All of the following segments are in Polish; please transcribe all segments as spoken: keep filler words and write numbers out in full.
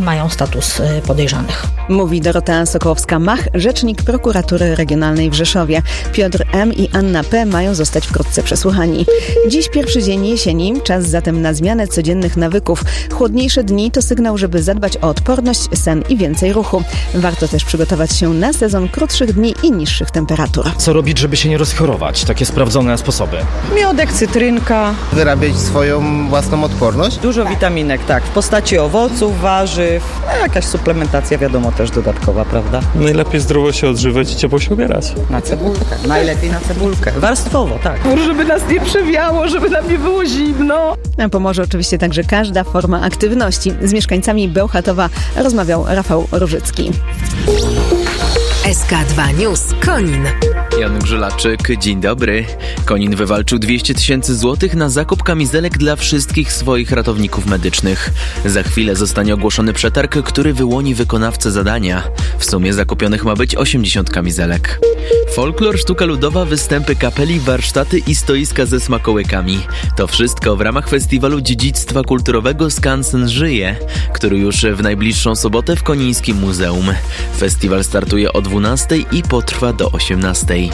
mają status podejrzanych. Mówi Dorota Sokołowska-Mach, rzecznik prokuratury regionalnej w Rzeszowie. Piotr M. i Anna P. mają zostać wkrótce przesłuchani. Dziś pierwszy dzień jesieni, czas zatem na zmianę codziennych nawyków. Chłodniejsze dni to sygnał, żeby zadbać o odporność, sen i więcej ruchu. Warto też przygotować się na sezon krótszych dni i niższych temperatur. Co robić, żeby się nie rozchorować? Takie sprawdzone sposoby. Miodek, cytrynka. Wyrabiać swoją własną odporność. Dużo witaminek, tak, w postaci owoców, warzyw, a jakaś suplementacja wiadomo też dodatkowa, prawda? Najlepiej zdrowo się odżywać i ciepło się ubierać. Na cebulkę, najlepiej na cebulkę. Warstwowo, tak. Żeby nas nie przewiało, żeby nam nie było zimno. A pomoże oczywiście także każda forma aktywności. Z mieszkańcami Bełchatowa rozmawiał Rafał Różycki. S K dwa News Konin. Jan Grzelaczyk, dzień dobry. Konin wywalczył dwieście tysięcy złotych na zakup kamizelek dla wszystkich swoich ratowników medycznych. Za chwilę zostanie ogłoszony przetarg, który wyłoni wykonawcę zadania. W sumie zakupionych ma być osiemdziesiąt kamizelek. Folklor, sztuka ludowa, występy kapeli, warsztaty i stoiska ze smakołykami. To wszystko w ramach Festiwalu Dziedzictwa Kulturowego Skansen Żyje, który już w najbliższą sobotę w Konińskim Muzeum. Festiwal startuje o dwunastej i potrwa do osiemnastej.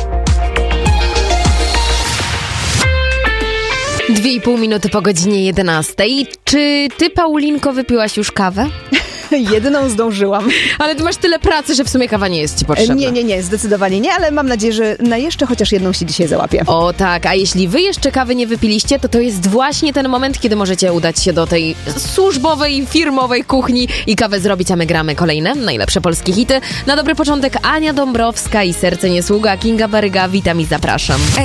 Dwie i pół minuty po godzinie jedenastej. Czy ty, Paulinko, wypiłaś już kawę? Jedną zdążyłam. Ale ty masz tyle pracy, że w sumie kawa nie jest ci potrzebna. Nie, nie, nie, zdecydowanie nie, ale mam nadzieję, że na jeszcze chociaż jedną się dzisiaj załapię. O tak, a jeśli wy jeszcze kawy nie wypiliście, to to jest właśnie ten moment, kiedy możecie udać się do tej służbowej, firmowej kuchni i kawę zrobić, a my gramy kolejne najlepsze polskie hity. Na dobry początek Ania Dąbrowska i Serce nie sługa, Kinga Baryga. Witam i zapraszam.